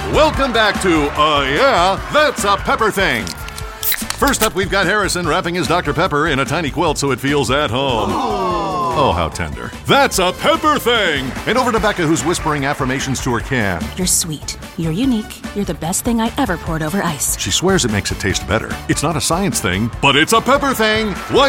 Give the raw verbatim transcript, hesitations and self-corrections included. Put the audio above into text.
Welcome back to, uh, yeah, That's a Pepper Thing. First up, we've got Harrison wrapping his Doctor Pepper in a tiny quilt so it feels at home. Oh, how tender. That's a Pepper Thing! And over to Becca, who's whispering affirmations to her can. You're sweet. You're unique. You're the best thing I ever poured over ice. She swears it makes it taste better. It's not a science thing, but it's a Pepper Thing. Why